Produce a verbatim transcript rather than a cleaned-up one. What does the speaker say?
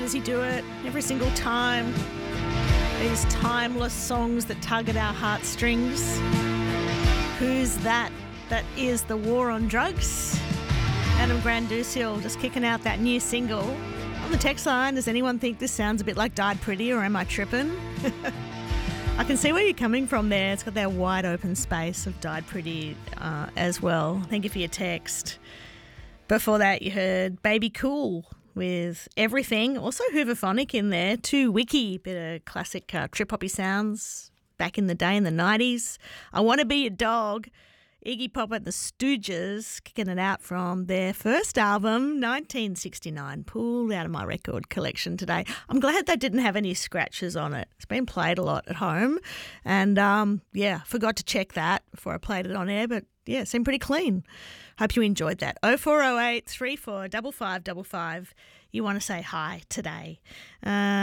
does he do it every single time. These timeless songs that tug at our heartstrings. Who's that? That is The War on Drugs. Adam Granduciel just kicking out that new single. On the text line, does anyone think this sounds a bit like Died Pretty, or am I tripping? I can see where you're coming from there. It's got that wide open space of Died Pretty uh, as well. Thank you for your text. Before that, you heard Baby Cool with Everything. Also Hooverphonic in there. Too Wiki, bit of classic uh, trip-hoppy sounds back in the day in the nineties. I Want to Be Your Dog. Iggy Pop and the Stooges kicking it out from their first album, nineteen sixty-nine, pulled out of my record collection today. I'm glad they didn't have any scratches on it. It's been played a lot at home, and um, yeah, forgot to check that before I played it on air, but yeah, it seemed pretty clean. Hope you enjoyed that. oh four oh eight, three four five five five five. You want to say hi today. Uh,